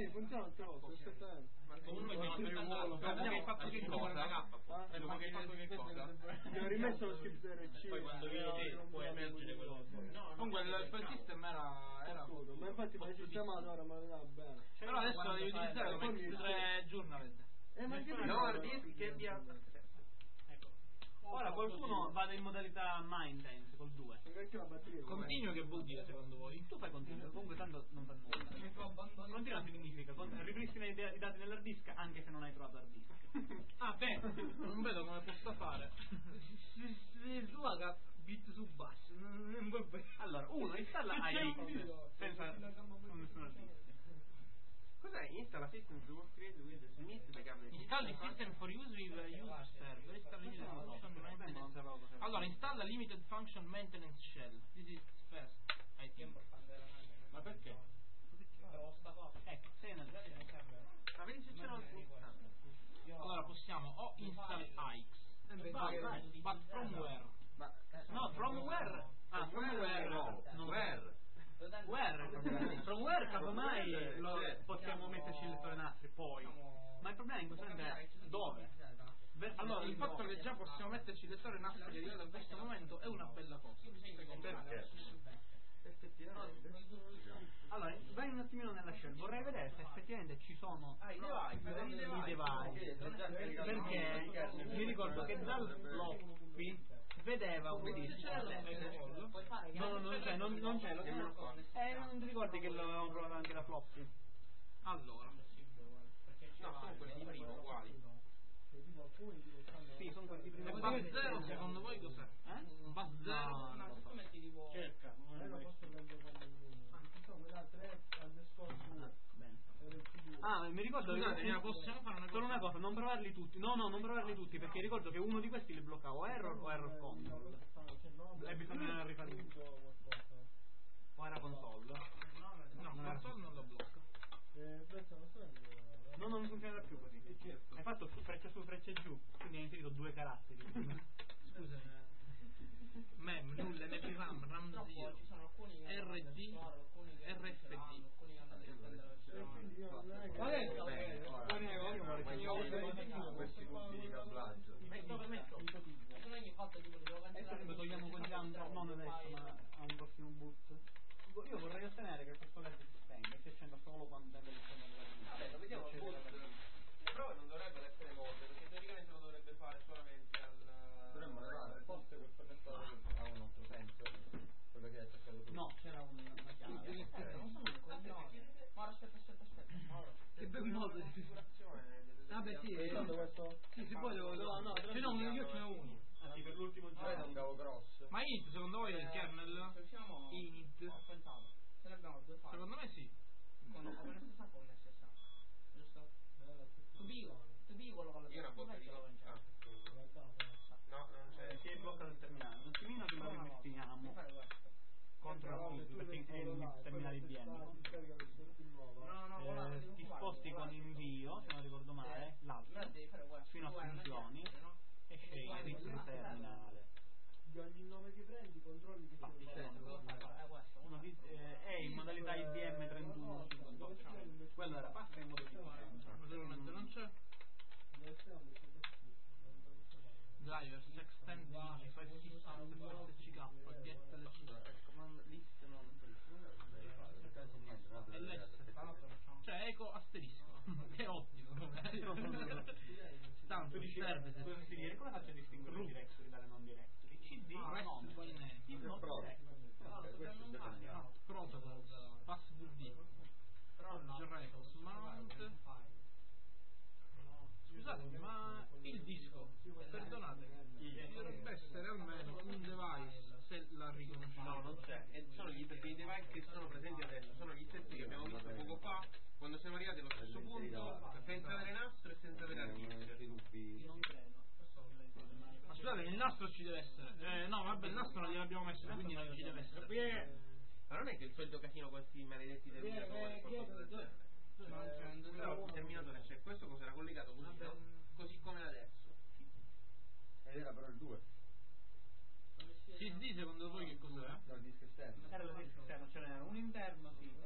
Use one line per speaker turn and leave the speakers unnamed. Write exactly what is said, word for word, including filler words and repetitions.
sì, funziona tutte le volte, perfettamente.
Ma comunque stiamo aspettando che hai fatto che cosa? Dopo che hai fatto che cosa?
Ho rimesso lo skip zero e C.
Poi quando vieni te puoi emergere quello che vuoi. Comunque il file system era era
ma infatti mi hai sistemato ora, ma va bene.
Però adesso lo devi utilizzare come X tre Journaled.
Eh, ma che
no hard disk che abbia.
Ora qualcuno vada in modalità mind dance col due.
Continuo che vuol dire secondo voi?
Tu fai continuo, comunque tanto non fa nulla. Continua significa con- ripristina i, de- i dati nell'hard disk anche se non hai trovato hard disk.
Ah beh, non vedo come possa fare. Si slaga bit su basso. Non vuoi bene.
Allora, uno installa I X senza con nessun hard disk.
Cos'è? Installa system to work create with Smith backup.
Installi system for use with user server. Installa limited function maintenance. Allora, installa limited function maintenance shell. This is first, I think.
Ma perché? Però sta cosa.
Ecco, sei nel
Ma vedi se c'è un install.
Allora possiamo o install I X, but from where?
No, from where? Ah, from where?
No,
Non
where?
Where? From where casomai lo possiamo metterci il lettore nastri poi. Ma il problema in questo momento è dove? Verso
Allora, il fatto che già possiamo metterci il lettore nastri arrivato a questo momento è una bella cosa.
Perché? Effettivamente.
Allora, vai un attimino nella shell, vorrei vedere se effettivamente ci sono
Ah, i device,
i device. Perché mi ricordo che dal floppy vedeva un disco. No, no, non c'è, non, non c'è, lo Eh, non ti ricordi che l'avevamo provato anche da floppy?
Allora,
no, sono quelli di prima uguali.
Sì, sono quelli di prima.
e bus zero secondo voi cos'è?
Eh?
Bus zero?
No, non lo so.
metti tipo
Cerca. Ah, mi ricordo
Scusate,
che
possiamo fare una
solo
cosa?
una cosa, non provarli tutti. No, no, non provarli tutti, perché ricordo che uno di questi li bloccava o error o error control. E bisogna rifarli. O era console?
No,
non era
console non lo blocca.
No, non funzionerà più così. Hai fatto su, freccia su, freccia giù, quindi hai inserito due caratteri.
Scusami. Mem, nulla, N P RAM, RAM zero, R D, R F D.
Questi punti di cablaggio.
Metto per metto.
Adesso togliamo quelli a non adesso, ma a un prossimo boot. Io vorrei ottenere che questo L E D si spenga e si accenda solo quando tende il
Vabbè, lo vediamo al boot. Le prove non dovrebbero essere molte, perché teoricamente lo dovrebbe fare solamente al...
Dovremmo levare, forse quel connettore ha un altro senso, quello che hai attaccato tu.
No, c'era un, una chiave.
non sono un coglione. Ma aspetta, aspetta, aspetta.
Che bel modo di
configurazione.
Vabbè sì,
questo?
sì, si può, devo, devo, no, ce n'ho uno, io ce n'ho uno.
Ah, sì, per l'ultimo giro.
Avete un cavo grosso?
Ma init secondo voi è il kernel? Init?
Ho pensato. Se ne abbiamo due file.
Secondo me sì.
Con l'S S A con l'S S A. Giusto? To be, to be quello con la
Io una botta di... Ah, no, non c'è...
Si è bloccato il terminale. Un attimino che lo rimettiamo contro il perché è il terminale I B M.
No, no, guarda,
Eh, ti sposti con invio, se non ricordo male, l'altro, fino a funzioni e scegli il terminale.
Di ogni nome che prendi, controlli che
Fatti scendo. Uno di- eh, è in modalità I B M trentuno cinquantotto. Quello era passa in modo efficiente.
Naturalmente non c'è. Drivers, extend digi, fai system, F S C K, get L C.
Command list non...
E l'S. Cioè eco asterisco. Che ottimo. Tanto di services.
Cosa si dice? Come faccio a distinguere il directory dalle non directory? C D,
Ah,
non,
REST by name.
il non directory.
Protocols, passwd, records, mount. Scusatemi, ma il disco, perdonate, dovrebbe essere almeno un device se la riconosciamo.
No, non c'è. E sono gli, perché i device che sono presenti adesso sono gli stessi che abbiamo visto poco fa, quando siamo arrivati allo stesso punto, senza avere nastro e senza avere hard disk.
Non credo.
Ma scusate, il nastro ci deve essere. Eh, no, vabbè, il nastro non gliel'abbiamo messo, quindi non ci deve essere.
Ma non è che il solito casino con questi maledetti terminatori qualcosa del genere. Però il terminatore c'è, questo cosa era collegato così, no? Così come adesso.
Ed era però il due.
C D secondo voi che cos'è?
No, il disco esterno.
Era il disco esterno, ce n'era un interno, sì,